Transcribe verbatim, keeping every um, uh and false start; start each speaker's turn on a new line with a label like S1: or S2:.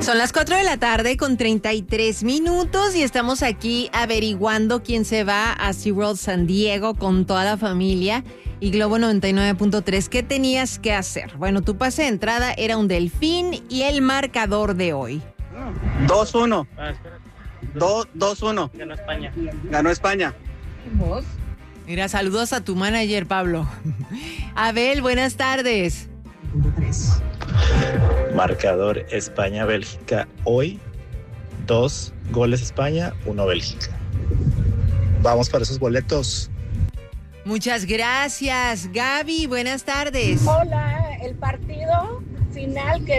S1: Son las cuatro de la tarde con treinta y tres minutos y estamos aquí averiguando quién se va a SeaWorld San Diego con toda la familia y Globo noventa y nueve punto tres. ¿Qué tenías que hacer? Bueno, tu pase de entrada era un delfín y el marcador de hoy.
S2: dos uno.
S3: Ah, espérate.
S2: dos uno.
S3: Ganó España.
S2: Ganó España.
S4: ¿Vos?
S1: Mira, saludos a tu manager, Pablo. Abel, buenas tardes.
S5: Marcador España-Bélgica hoy, dos goles España, uno Bélgica. Vamos para esos boletos.
S1: Muchas gracias. Gaby, buenas tardes.
S4: Hola, el partido final que